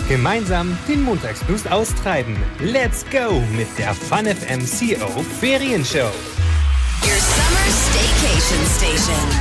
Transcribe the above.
Gemeinsam den Montagsblues austreiben. Let's go mit der Fun FM CO Ferienshow. Your summer staycation station.